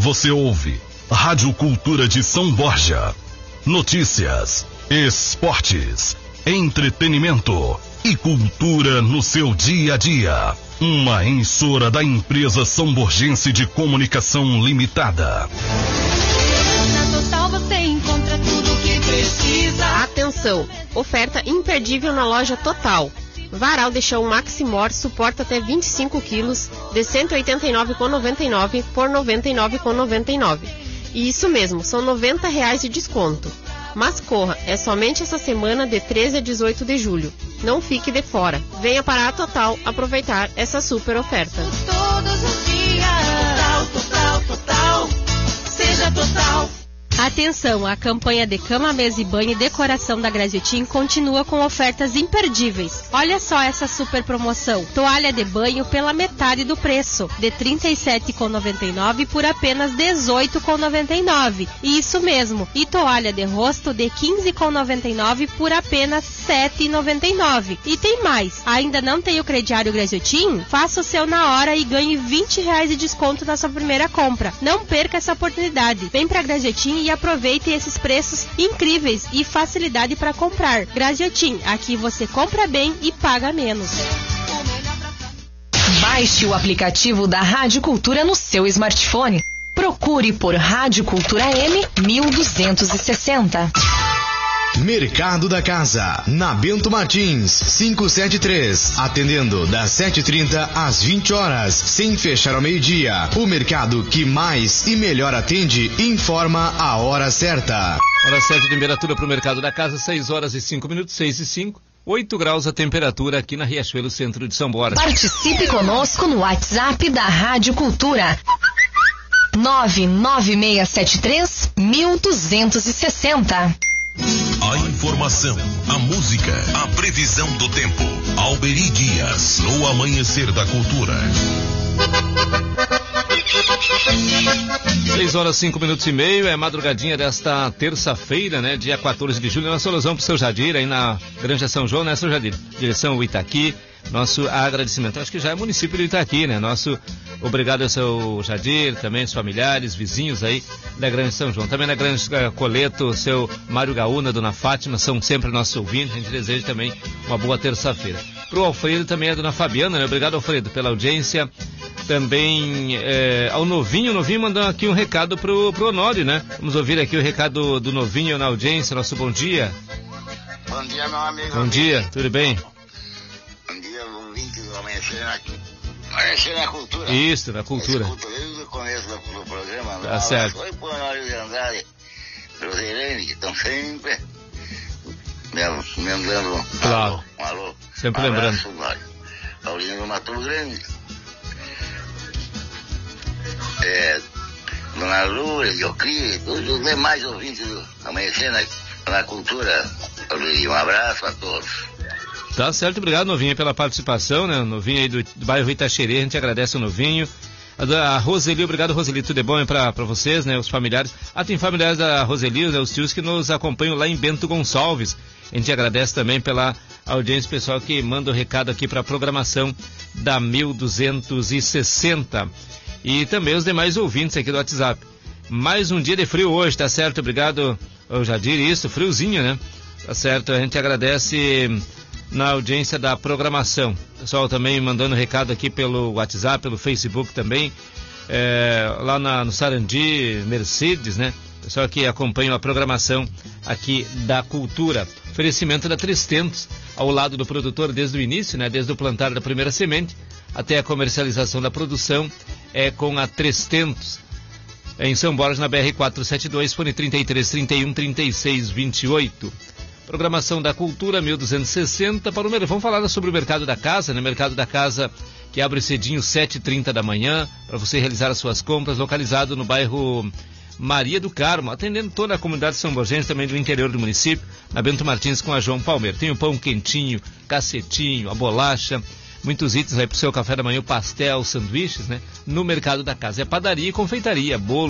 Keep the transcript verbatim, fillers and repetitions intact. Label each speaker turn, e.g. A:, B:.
A: você ouve Rádio Cultura de São Borja. Notícias, esportes, entretenimento e cultura no seu dia a dia. Uma emissora da empresa São Borgense de Comunicação Limitada.
B: Na Total você encontra tudo o que precisa.
C: Atenção, oferta imperdível na loja Total. Varal de chão Maximor suporta até vinte e cinco quilos de cento e oitenta e nove reais e noventa e nove centavos por noventa e nove reais e noventa e nove centavos. E isso mesmo, são noventa reais de desconto. Mas corra, é somente essa semana de treze a dezoito de julho. Não fique de fora. Venha para a Total aproveitar essa super oferta.
B: Todos os dias. Total, total, total. Seja Total.
D: Atenção, a campanha de cama, mesa e banho e decoração da Graziotin continua com ofertas imperdíveis. Olha só essa super promoção. Toalha de banho pela metade do preço, de trinta e sete reais e noventa e nove centavos por apenas dezoito reais e noventa e nove centavos. Isso mesmo. E toalha de rosto de quinze reais e noventa e nove centavos por apenas sete reais e noventa e nove centavos. E tem mais. Ainda não tem o crediário Graziotin? Faça o seu na hora e ganhe vinte reais de desconto na sua primeira compra. Não perca essa oportunidade. Vem pra Graziotin e aproveite esses preços incríveis e facilidade para comprar. Graziotin, aqui você compra bem e paga menos.
E: Baixe o aplicativo da Rádio Cultura no seu smartphone. Procure por Rádio Cultura M mil duzentos e sessenta.
F: Mercado da Casa, na Bento Martins, quinhentos e setenta e três, atendendo das sete e trinta às vinte horas, sem fechar ao meio-dia. O mercado que mais e melhor atende informa a hora certa.
G: Hora certa, temperatura para o Mercado da Casa, seis horas e cinco minutos, seis e cinco. oito graus a temperatura aqui na Riachuelo, centro de São Borja.
E: Participe conosco no WhatsApp da Rádio Cultura. nove nove seis sete três, um dois seis zero.
A: A informação, a música, a previsão do tempo. Alberi Dias, no Amanhecer da Cultura.
G: seis horas, cinco minutos e meio, é madrugadinha desta terça-feira, né? Dia quatorze de julho. Nossa alusão pro seu Jadir, aí na Granja São João, né, seu Jadir? Direção Itaqui. Nosso agradecimento. Acho que já é município de Itaqui, né? Nosso obrigado ao seu Jadir, também os familiares, vizinhos aí da Grande São João. Também na Grande Coleto, o seu Mário Gaúna, Dona Fátima, são sempre nossos ouvintes. A gente deseja também uma boa terça-feira. Pro Alfredo também a Dona Fabiana, né? Obrigado, Alfredo, pela audiência. Também é, ao Novinho, o Novinho mandou aqui um recado pro, pro Honório, né? Vamos ouvir aqui o recado do Novinho na audiência, nosso bom dia.
H: Bom dia, meu amigo.
G: Bom dia, tudo bem?
H: Bom dia, ouvinte do Amanhecer na, Amanhecer na Cultura.
G: Isso, na Cultura.
H: Escuto desde o começo do, do programa.
G: Tá certo.
H: Foi por Honório de Andrade, pelo Irene, que estão sempre me, me dando um
G: claro.
H: alô. Um alô.
G: Sempre
H: um
G: lembrando.
H: Abraço, Paulinho do Mato Grande. É, Dona Lura, Diocri, todos os demais ouvintes do Amanhecer na, na Cultura. Um abraço a todos.
G: Tá certo, obrigado, Novinho, pela participação, né? Novinho aí do, do bairro Itaxerê, a gente agradece o Novinho. A, a Roseli, obrigado, Roseli, tudo é bom é pra, pra vocês, né? Os familiares. Ah, tem familiares da Roseli, né? Os tios que nos acompanham lá em Bento Gonçalves. A gente agradece também pela audiência pessoal que manda o recado aqui pra programação da mil duzentos e sessenta. E também os demais ouvintes aqui do WhatsApp. Mais um dia de frio hoje, tá certo? Obrigado, ao Jadir, isso, friozinho, né? Tá certo, a gente agradece na audiência da programação. Pessoal também mandando recado aqui pelo WhatsApp, pelo Facebook também, é, lá na, no Sarandi, Mercedes, né? Pessoal que acompanha a programação aqui da Cultura. Oferecimento da Tristentos, ao lado do produtor desde o início, né? Desde o plantar da primeira semente até a comercialização da produção, é com a Tristentos. É em São Borja, na B R quatrocentos e setenta e dois, fone trinta e três, trinta e um, trinta e seis, vinte e oito. Programação da Cultura, mil duzentos e sessenta. Para o mercado, vamos falar sobre o Mercado da Casa, né? Mercado da Casa que abre cedinho, sete e trinta da manhã, para você realizar as suas compras, localizado no bairro Maria do Carmo, atendendo toda a comunidade são borgense, também do interior do município, na Bento Martins com a João Palmeiro. Tem o pão quentinho, cacetinho, a bolacha, muitos itens aí para o seu café da manhã, o pastel, sanduíches, né? No Mercado da Casa. É padaria e confeitaria, bolo,